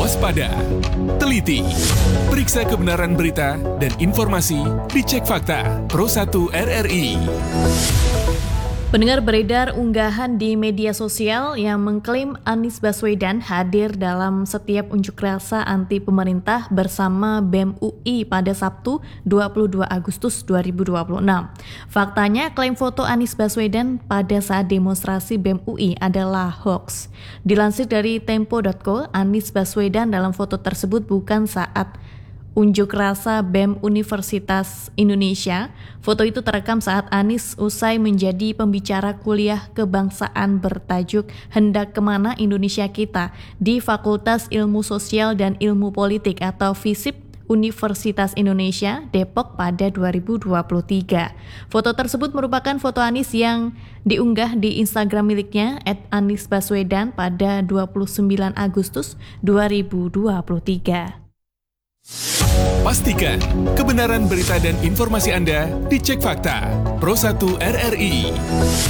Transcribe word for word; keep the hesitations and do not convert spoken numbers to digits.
waspada, teliti, periksa kebenaran berita dan informasi, dicek fakta. Pro satu R R I. Pendengar, beredar unggahan di media sosial yang mengklaim Anies Baswedan hadir dalam setiap unjuk rasa anti pemerintah bersama B E M U I pada Sabtu dua puluh dua Agustus dua ribu dua puluh enam. Faktanya, klaim foto Anies Baswedan pada saat demonstrasi B E M U I adalah hoax. Dilansir dari tempo dot co, Anies Baswedan dalam foto tersebut bukan saat unjuk rasa B E M Universitas Indonesia. Foto itu terekam saat Anies usai menjadi pembicara kuliah kebangsaan bertajuk Hendak Kemana Indonesia Kita di Fakultas Ilmu Sosial dan Ilmu Politik atau FISIP Universitas Indonesia, Depok pada dua ribu dua puluh tiga. Foto tersebut merupakan foto Anies yang diunggah di Instagram miliknya et anis baswedan pada dua puluh sembilan Agustus dua ribu dua puluh tiga. Pastikan kebenaran berita dan informasi Anda dicek fakta. Pro satu R R I.